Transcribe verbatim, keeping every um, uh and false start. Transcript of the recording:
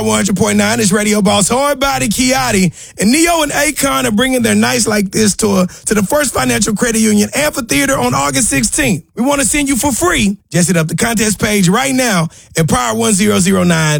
one hundred point nine is Radio Boss, Hard Body Kiati, and Neo and Akon are bringing their Nights Like This tour to the First Financial Credit Union Amphitheater on August sixteenth. We want to send you for free. Just hit up the contest page right now at power one zero zero nine